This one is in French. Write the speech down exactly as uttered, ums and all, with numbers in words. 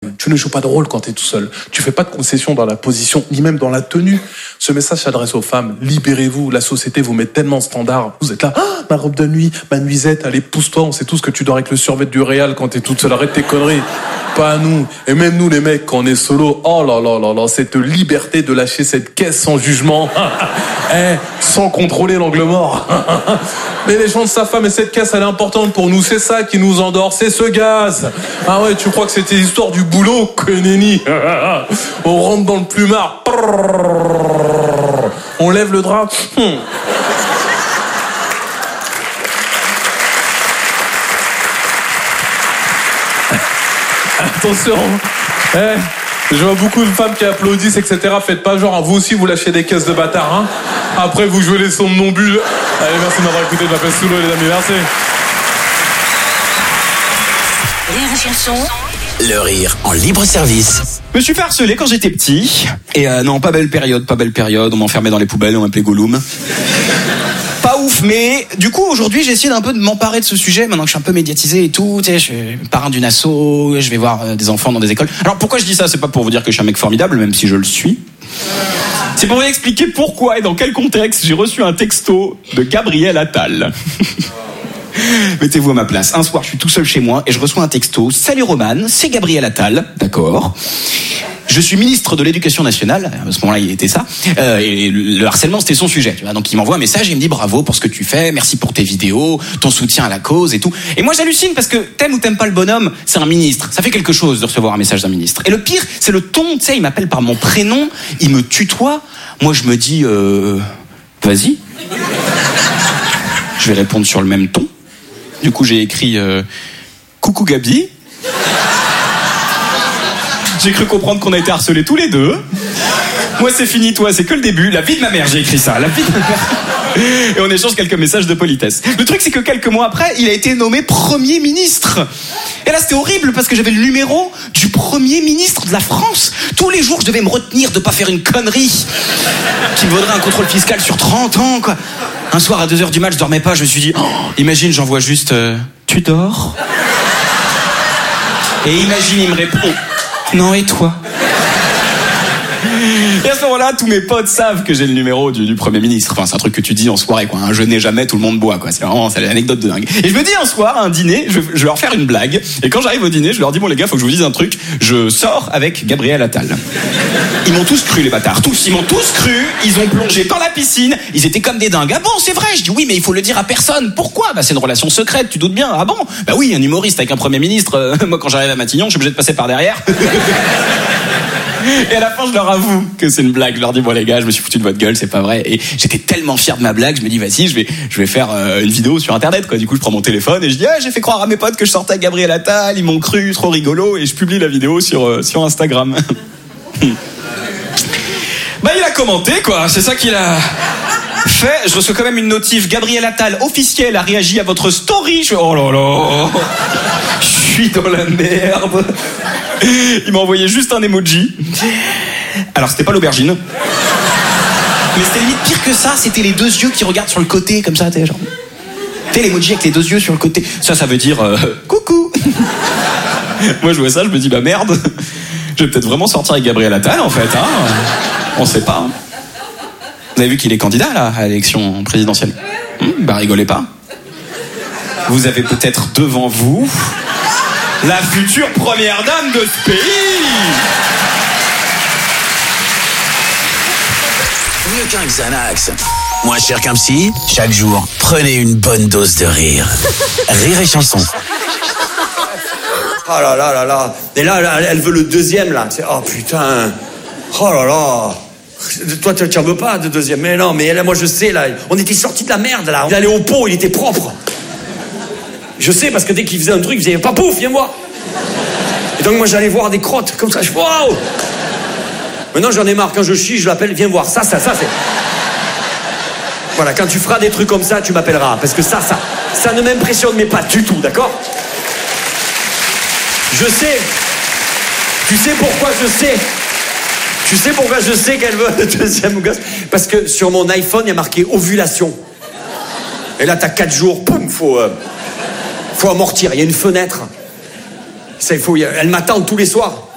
femme. Tu ne joues pas de rôle quand t'es tout seul. Tu fais pas de concessions dans la position, ni même dans la tenue. Ce message s'adresse aux femmes. Libérez-vous. La société vous met tellement standard. Vous êtes là, ah, ma robe de nuit, ma nuisette, allez, pousse-toi. On sait tous que tu dors avec le survêt du Real quand t'es toute seule. Arrête tes conneries. Pas à nous. Et même nous, les mecs, quand on est solo, oh là là là là, cette liberté de lâcher cette caisse sans jugement. Eh, sans contrôler l'angle mort. Mais les gens de sa femme et cette caisse, elle est importante pour nous. C'est ça qui nous endort, c'est ce gaz. Ah ouais, tu crois que c'était l'histoire du boulot, que nenni. On rentre dans le plumard. On lève le drap. Hmm. Attention. Eh. Je vois beaucoup de femmes qui applaudissent, et cetera. Faites pas genre, hein, vous aussi vous lâchez des caisses de bâtards, hein. Après vous jouez les sons de non-bulles. Allez, merci de m'avoir écouté, je m'appelle Soulo, les amis, merci. Rire et chanson. Le rire en libre service. Je me suis fait harceler quand j'étais petit. Et euh, non, pas belle période, pas belle période. On m'enfermait dans les poubelles, on m'appelait Gollum. Pas ouf, mais du coup aujourd'hui j'ai essayé d'un peu de m'emparer de ce sujet maintenant que je suis un peu médiatisé et tout, tu sais, je suis parrain d'une asso, je vais voir euh, des enfants dans des écoles. Alors pourquoi je dis ça? C'est pas pour vous dire que je suis un mec formidable, même si je le suis. C'est pour vous expliquer pourquoi et dans quel contexte j'ai reçu un texto de Gabriel Attal. Mettez-vous à ma place. Un soir, je suis tout seul chez moi et je reçois un texto. Salut Roman, c'est Gabriel Attal, d'accord. Je suis ministre de l'Éducation nationale. À ce moment-là, il était ça. Euh, et le harcèlement, c'était son sujet. Tu vois. Donc, il m'envoie un message et il me dit bravo pour ce que tu fais, merci pour tes vidéos, ton soutien à la cause et tout. Et moi, j'hallucine parce que t'aimes ou t'aimes pas le bonhomme, c'est un ministre. Ça fait quelque chose de recevoir un message d'un ministre. Et le pire, c'est le ton. Tu sais, il m'appelle par mon prénom, il me tutoie. Moi, je me dis, euh, vas-y. Je vais répondre sur le même ton. Du coup, j'ai écrit euh, coucou Gabi. J'ai cru comprendre qu'on a été harcelés tous les deux. Moi, c'est fini, toi, c'est que le début. La vie de ma mère, j'ai écrit ça. La vie de ma mère. Et on échange quelques messages de politesse. Le truc, c'est que quelques mois après, il a été nommé Premier ministre. Et là, c'était horrible parce que j'avais le numéro du Premier ministre de la France. Tous les jours, je devais me retenir de pas faire une connerie qui me vaudrait un contrôle fiscal sur trente ans, quoi. Un soir, à deux heures du mat, je dormais pas. Je me suis dit, oh, imagine, j'envoie juste euh, tu dors? Et imagine, il me répond, non, et toi? Et à ce moment-là, tous mes potes savent que j'ai le numéro du, du Premier ministre. Enfin, c'est un truc que tu dis en soirée, quoi. Un je n'ai jamais, tout le monde boit, quoi. C'est vraiment, c'est l'anecdote de dingue. Et je me dis un soir, à un dîner, je, je vais leur faire une blague. Et quand j'arrive au dîner, je leur dis, bon les gars, faut que je vous dise un truc. Je sors avec Gabriel Attal. Ils m'ont tous cru, les bâtards. Tous, ils m'ont tous cru. Ils ont plongé dans la piscine. Ils étaient comme des dingues. Ah bon, c'est vrai? Je dis oui, mais il faut le dire à personne. Pourquoi? Bah, c'est une relation secrète, tu doutes bien. Ah bon? Bah oui, un humoriste avec un Premier ministre. Euh, moi, quand j'arrive à Matignon, je suis obligé de passer par derrière. Et à la fin, je leur avoue que c'est une blague. Je leur dis, bon les gars, je me suis foutu de votre gueule, c'est pas vrai. Et j'étais tellement fier de ma blague, je me dis, vas-y, je vais, je vais faire euh, une vidéo sur Internet, quoi. Du coup, je prends mon téléphone et je dis, ah, j'ai fait croire à mes potes que je sortais avec Gabriel Attal, ils m'ont cru, trop rigolo, et je publie la vidéo sur, euh, sur Instagram. Bah, il a commenté, quoi. C'est ça qu'il a fait. Je reçois quand même une notif. Gabriel Attal, officiel, a réagi à votre story. Je fais, oh là là. Je suis dans la merde. Il m'a envoyé juste un emoji. Alors, c'était pas l'aubergine. Mais c'était limite pire que ça. C'était les deux yeux qui regardent sur le côté, comme ça, t'es genre. T'es l'emoji avec les deux yeux sur le côté. Ça, ça veut dire euh, coucou. Moi, je vois ça, je me dis, bah merde. Je vais peut-être vraiment sortir avec Gabriel Attal, en fait. Hein. On sait pas. Hein. Vous avez vu qu'il est candidat, là, à l'élection présidentielle? Hum, Bah, rigolez pas. Vous avez peut-être devant vous la future première dame de ce pays. Mieux qu'un Xanax, moins cher qu'un psy, chaque jour, prenez une bonne dose de rire. Rire et chanson. Oh là là là là. Et là, là elle veut le deuxième, là. C'est, oh putain. Oh là là. Toi, tu n'en veux pas de deuxième. Mais non, mais là, moi, je sais, là. On était sortis de la merde, là. Il allait au pot, il était propre. Je sais, parce que dès qu'il faisait un truc, il faisait pas pouf, viens voir. Et donc, moi, j'allais voir des crottes, comme ça. Je fais, waouh. Maintenant, j'en ai marre. Quand je chie, je l'appelle, viens voir. Ça, ça, ça, c'est. Voilà, quand tu feras des trucs comme ça, tu m'appelleras. Parce que ça, ça, ça ne m'impressionne, mais pas du tout, d'accord? Je sais. Tu sais pourquoi je sais? Tu sais pourquoi je sais qu'elle veut le deuxième gosse? Parce que sur mon iPhone, il y a marqué ovulation. Et là, t'as quatre jours, poum, faut, euh, faut amortir. Il y a une fenêtre. Ça, il faut, elle m'attend tous les soirs.